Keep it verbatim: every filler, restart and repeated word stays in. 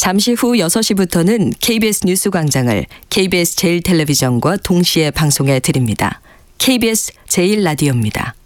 잠시 후 여섯 시부터는 케이비에스 뉴스광장을 케이비에스 제일 텔레비전과 동시에 방송해 드립니다. 케이비에스 제일 라디오입니다.